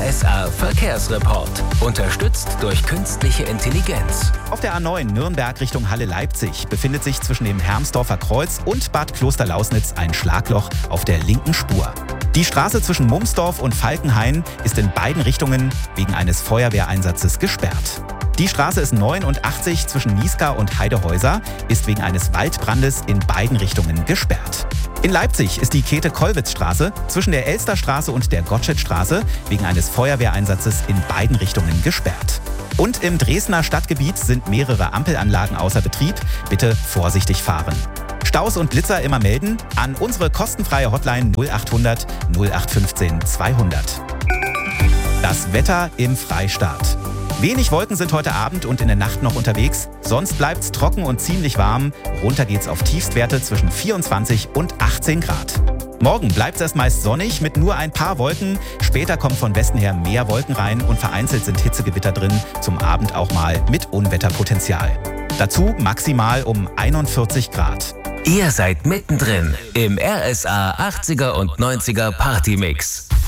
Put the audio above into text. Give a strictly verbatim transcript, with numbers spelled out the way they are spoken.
S A Verkehrsreport. Unterstützt durch künstliche Intelligenz. Auf der A neun Nürnberg Richtung Halle-Leipzig befindet sich zwischen dem Hermsdorfer Kreuz und Bad Klosterlausnitz ein Schlagloch auf der linken Spur. Die Straße zwischen Mumsdorf und Falkenhain ist in beiden Richtungen wegen eines Feuerwehreinsatzes gesperrt. Die Straße S neunundachtzig zwischen Niesgar und Heidehäuser ist wegen eines Waldbrandes in beiden Richtungen gesperrt. In Leipzig ist die Käthe-Kollwitz-Straße zwischen der Elsterstraße und der Gottschedstraße wegen eines Feuerwehreinsatzes in beiden Richtungen gesperrt. Und im Dresdner Stadtgebiet sind mehrere Ampelanlagen außer Betrieb. Bitte vorsichtig fahren. Staus und Blitzer immer melden an unsere kostenfreie Hotline null achthundert null acht fünfzehn zweihundert. Das Wetter im Freistaat. Wenig Wolken sind heute Abend und in der Nacht noch unterwegs. Sonst bleibt's trocken und ziemlich warm. Runter geht's auf Tiefstwerte zwischen vierundzwanzig und achtzehn Grad. Morgen bleibt's erst meist sonnig mit nur ein paar Wolken. Später kommen von Westen her mehr Wolken rein und vereinzelt sind Hitzegewitter drin. Zum Abend auch mal mit Unwetterpotenzial. Dazu maximal um einundvierzig Grad. Ihr seid mittendrin im R S A achtziger und neunziger Partymix.